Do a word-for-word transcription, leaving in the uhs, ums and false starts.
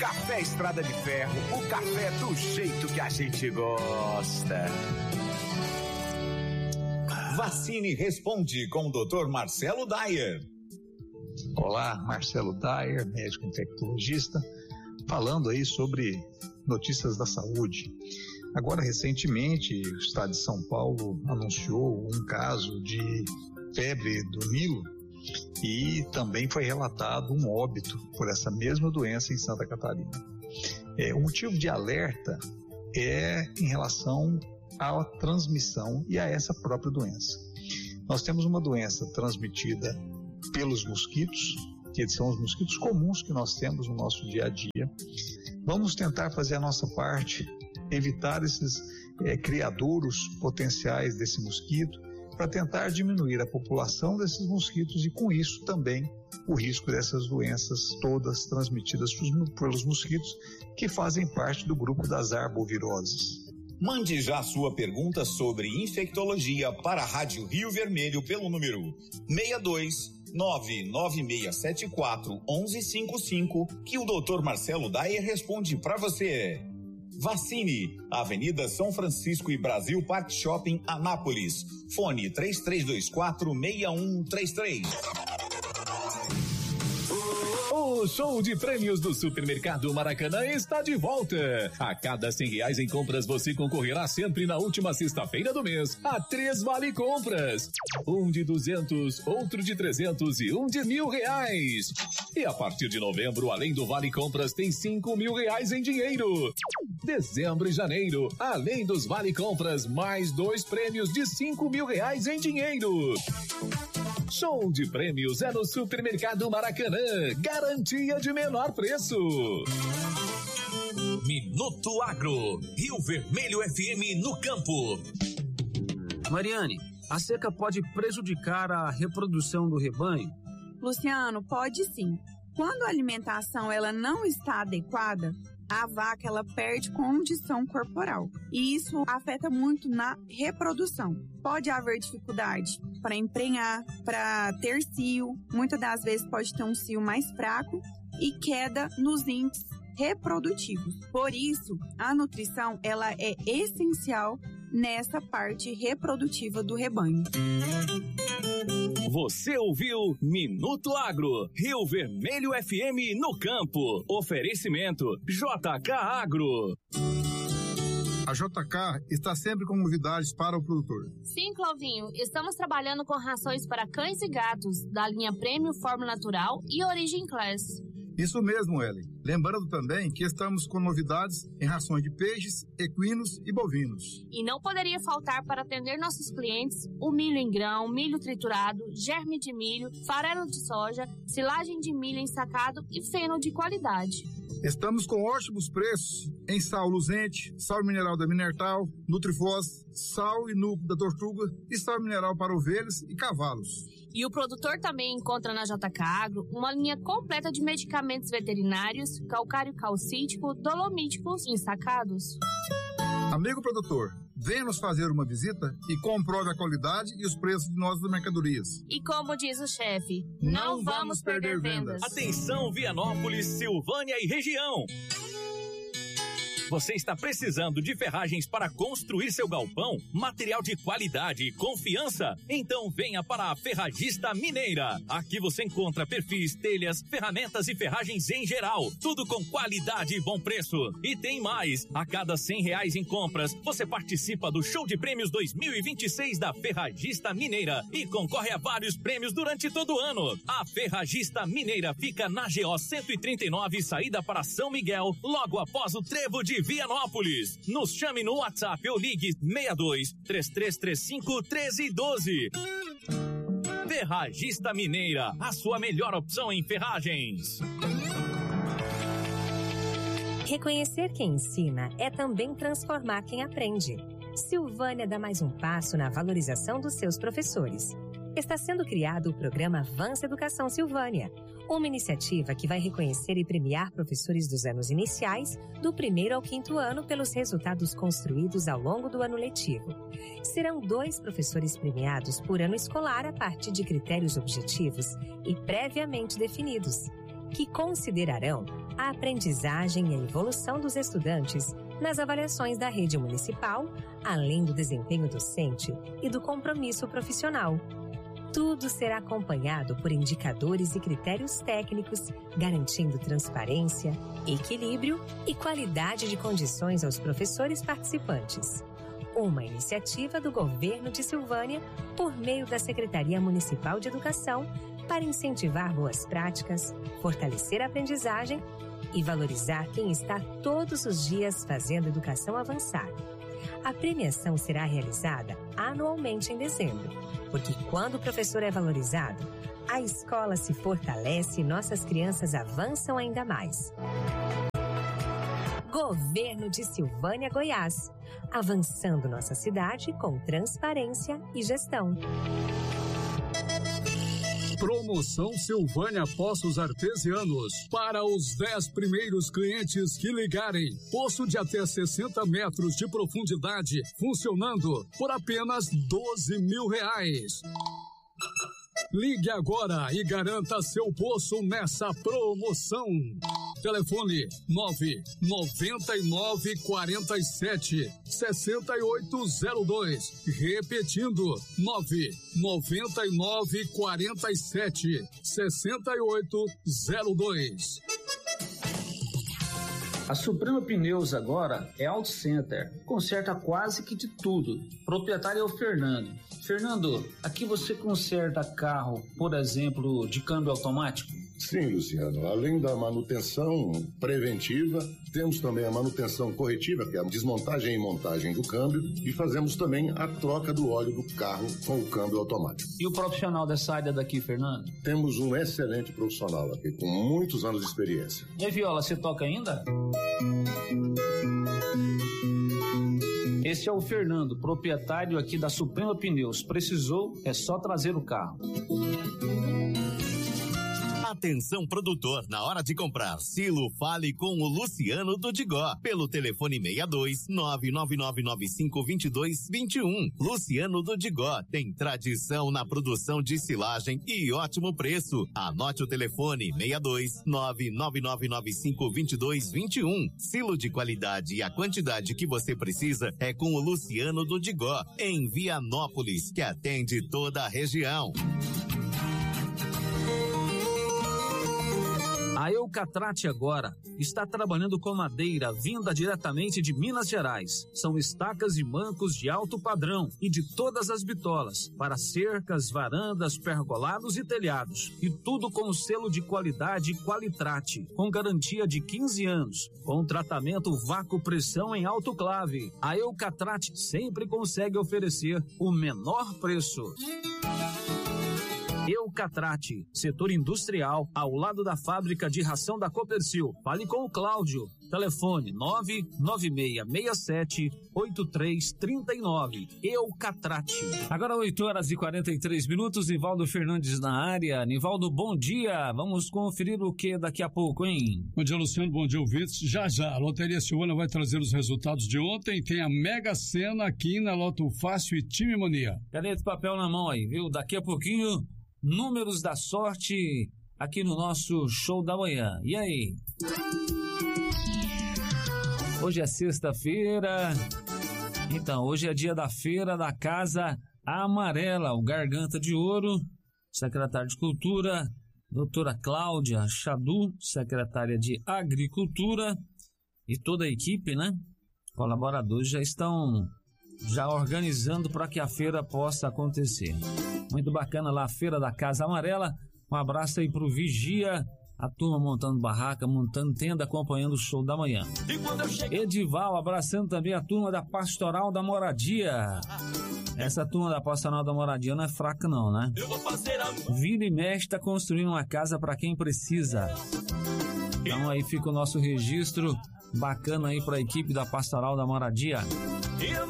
Café Estrada de Ferro, o café do jeito que a gente gosta. Vacine Responde com o doutor Marcelo Dyer. Olá, Marcelo Dyer, médico infectologista, falando aí sobre notícias da saúde. Agora, recentemente, o estado de São Paulo anunciou um caso de febre do Nilo e também foi relatado um óbito por essa mesma doença em Santa Catarina. É, o motivo de alerta é em relação à transmissão e a essa própria doença. Nós temos uma doença transmitida pelos mosquitos, que são os mosquitos comuns que nós temos no nosso dia a dia. Vamos tentar fazer a nossa parte, evitar esses é, criadouros potenciais desse mosquito, para tentar diminuir a população desses mosquitos e, com isso, também o risco dessas doenças todas transmitidas pelos mosquitos, que fazem parte do grupo das arboviroses. Mande já sua pergunta sobre infectologia para a Rádio Rio Vermelho pelo número seis dois nove nove seis sete quatro um um cinco cinco, que o doutor Marcelo Dyer responde para você. Vacine, Avenida São Francisco e Brasil Park Shopping, Anápolis. Fone três três dois quatro seis um três três. O show de prêmios do Supermercado Maracanã está de volta. A cada cem reais em compras, você concorrerá sempre na última sexta-feira do mês a três vale compras. Um de duzentos, outro de trezentos e um de mil reais. E a partir de novembro, além do vale compras, tem cinco mil reais em dinheiro. Dezembro e janeiro, além dos vale compras, mais dois prêmios de cinco mil reais em dinheiro. Show de prêmios é no Supermercado Maracanã. Garantia de menor preço. Minuto Agro. Rio Vermelho F M no campo. Mariane, a seca pode prejudicar a reprodução do rebanho? Luciano, pode sim. Quando a alimentação ela não está adequada, a vaca ela perde condição corporal. E isso afeta muito na reprodução. Pode haver dificuldade para emprenhar, para ter cio. Muitas das vezes pode ter um cio mais fraco e queda nos índices reprodutivos. Por isso, a nutrição ela é essencial nessa parte reprodutiva do rebanho. Você ouviu Minuto Agro, Rio Vermelho F M no campo. Oferecimento J K Agro. A J K está sempre com novidades para o produtor. Sim, Clovinho, estamos trabalhando com rações para cães e gatos da linha Prêmio, Fórmula Natural e Origin Class. Isso mesmo, Ellen. Lembrando também que estamos com novidades em rações de peixes, equinos e bovinos. E não poderia faltar para atender nossos clientes o milho em grão, milho triturado, germe de milho, farelo de soja, silagem de milho ensacado e feno de qualidade. Estamos com ótimos preços em sal luzente, sal mineral da Minertal, Nutrifós, sal e núcleo da Tortuga e sal mineral para ovelhas e cavalos. E o produtor também encontra na J K Agro uma linha completa de medicamentos veterinários, calcário calcítico, dolomíticos e ensacados. Amigo produtor, venha nos fazer uma visita e comprove a qualidade e os preços de nossas mercadorias. E como diz o chefe, não, não vamos perder, perder vendas. Atenção, Vianópolis, Silvânia e região. Você está precisando de ferragens para construir seu galpão? Material de qualidade e confiança? Então venha para a Ferragista Mineira. Aqui você encontra perfis, telhas, ferramentas e ferragens em geral. Tudo com qualidade e bom preço. E tem mais. A cada cem reais em compras, você participa do Show de Prêmios dois mil e vinte e seis da Ferragista Mineira e concorre a vários prêmios durante todo o ano. A Ferragista Mineira fica na G O cento e trinta e nove, saída para São Miguel, logo após o trevo de Vianópolis. Nos chame no WhatsApp ou ligue seis dois, três três três cinco, um três um dois. Ferragista Mineira, a sua melhor opção em ferragens. Reconhecer quem ensina é também transformar quem aprende. Silvânia dá mais um passo na valorização dos seus professores. Está sendo criado o programa Avança Educação Silvânia, uma iniciativa que vai reconhecer e premiar professores dos anos iniciais, do primeiro ao quinto ano, pelos resultados construídos ao longo do ano letivo. Serão dois professores premiados por ano escolar a partir de critérios objetivos e previamente definidos. que considerarão a aprendizagem e a evolução dos estudantes nas avaliações da rede municipal, além do desempenho docente e do compromisso profissional. Tudo será acompanhado por indicadores e critérios técnicos, garantindo transparência, equilíbrio e qualidade de condições aos professores participantes. Uma iniciativa do governo de Silvânia, por meio da Secretaria Municipal de Educação, para incentivar boas práticas, fortalecer a aprendizagem e valorizar quem está todos os dias fazendo educação avançar. A premiação será realizada anualmente em dezembro, porque quando o professor é valorizado, a escola se fortalece e nossas crianças avançam ainda mais. Governo de Silvânia, Goiás, avançando nossa cidade com transparência e gestão. Promoção Silvânia Poços Artesianos. Para os dez primeiros clientes que ligarem, poço de até sessenta metros de profundidade, funcionando por apenas doze mil reais. Ligue agora e garanta seu poço nessa promoção. Telefone nove nove nove quatro sete seis oito zero dois. Repetindo, nove nove nove quatro sete seis oito zero dois. A Suprema Pneus agora é Auto Center. Conserta quase que de tudo. O proprietário é o Fernando. Fernando, aqui você conserta carro, por exemplo, de câmbio automático? Sim, Luciano. Além da manutenção preventiva, temos também a manutenção corretiva, que é a desmontagem e montagem do câmbio, e fazemos também a troca do óleo do carro com o câmbio automático. E o profissional dessa área daqui, Fernando? Temos um excelente profissional aqui, com muitos anos de experiência. E a viola, você toca ainda? Esse é o Fernando, proprietário aqui da Suprema Pneus. Precisou, é só trazer o carro. Atenção, produtor, na hora de comprar silo, fale com o Luciano do Digó, pelo telefone seis dois nove nove nove nove cinco dois dois dois um. Luciano do Digó tem tradição na produção de silagem e ótimo preço. Anote o telefone seis dois nove nove nove nove cinco dois dois dois um. Silo de qualidade e a quantidade que você precisa é com o Luciano do Digó, em Vianópolis, que atende toda a região. A Eucatrate agora está trabalhando com madeira vinda diretamente de Minas Gerais. São estacas e mancos de alto padrão e de todas as bitolas, para cercas, varandas, pergolados e telhados. E tudo com o selo de qualidade Qualitrate, com garantia de quinze anos, com tratamento vácuo pressão em autoclave. A Eucatrate sempre consegue oferecer o menor preço. Eucatrate, setor industrial, ao lado da fábrica de ração da Copercil. Fale com o Cláudio. Telefone nove nove seis seis sete oito três três nove. Eucatrate. Agora oito horas e quarenta e três minutos, Nivaldo Fernandes na área. Nivaldo, bom dia. Vamos conferir o que daqui a pouco, hein? Bom dia, Luciano. Bom dia, ouvintes. Já já, a Loteria Silvânia vai trazer os resultados de ontem. Tem a Mega Sena aqui na Loto Fácil e Time Mania. Caneta e papel na mão aí, viu? Daqui a pouquinho, números da sorte aqui no nosso show da manhã. E aí? Hoje é sexta-feira. Então, hoje é dia da feira da Casa Amarela, o Garganta de Ouro. Secretária de Cultura, doutora Cláudia Chadu, secretária de Agricultura, e toda a equipe, né? Colaboradores já estão já organizando para que a feira possa acontecer. Muito bacana lá a Feira da Casa Amarela. Um abraço aí pro Vigia, a turma montando barraca, montando tenda, acompanhando o show da manhã. Edival, abraçando também a turma da Pastoral da Moradia. Essa turma da Pastoral da Moradia não é fraca não, né? Vira e mexe tá construindo uma casa para quem precisa. Então aí fica o nosso registro bacana aí para a equipe da Pastoral da Moradia.